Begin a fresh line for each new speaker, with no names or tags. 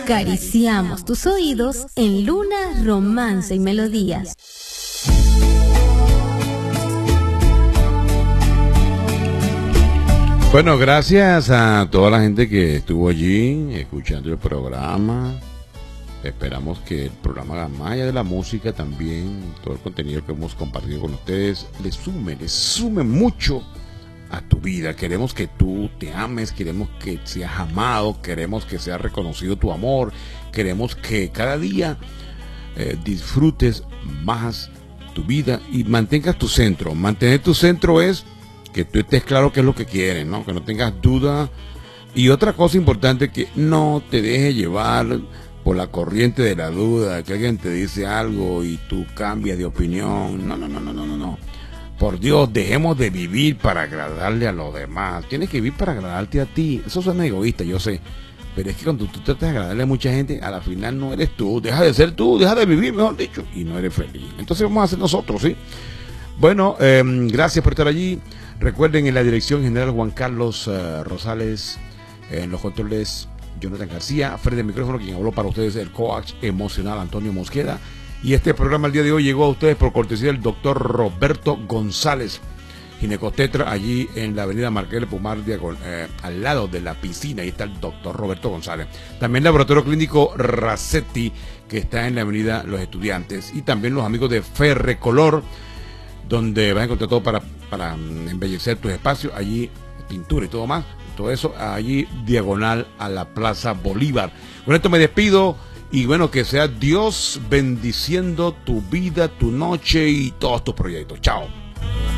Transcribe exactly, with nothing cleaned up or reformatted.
Acariciamos tus oídos en Luna, Romance y Melodías.
Bueno, gracias a toda la gente que estuvo allí escuchando el programa. Esperamos que el programa, más allá de la música, también todo el contenido que hemos compartido con ustedes le sume, le sume mucho a tu vida. Queremos que tú te ames, queremos que seas amado, queremos que sea reconocido tu amor, queremos que cada día eh, disfrutes más tu vida y mantengas tu centro. Mantener tu centro es que tú estés claro qué es lo que quieres, ¿no? Que no tengas duda. Y otra cosa importante, que no te dejes llevar por la corriente de la duda, que alguien te dice algo y tú cambias de opinión. No, no, no, no, no, no, no. Por Dios, dejemos de vivir para agradarle a los demás. Tienes que vivir para agradarte a ti. Eso suena egoísta, yo sé. Pero es que cuando tú tratas de agradarle a mucha gente, a la final no eres tú. Deja de ser tú, deja de vivir, mejor dicho, y no eres feliz. Entonces vamos a hacer nosotros, ¿sí? Bueno, eh, gracias por estar allí. Recuerden, en la dirección general Juan Carlos uh, Rosales, eh, en los controles Jonathan García, frente al micrófono quien habló para ustedes, el coach emocional Antonio Mosqueda. Y este programa el día de hoy llegó a ustedes por cortesía del doctor Roberto González, ginecostetra, allí en la avenida Marqués de Pomar, eh, al lado de la piscina. Ahí está el doctor Roberto González. También el laboratorio clínico Racetti, que está en la avenida Los Estudiantes. Y también los amigos de Ferrecolor, donde vas a encontrar todo para, para embellecer tus espacios. Allí pintura y todo más. Todo eso allí diagonal a la Plaza Bolívar. Con esto me despido. Y bueno, que sea Dios bendiciendo tu vida, tu noche y todos tus proyectos. Chao.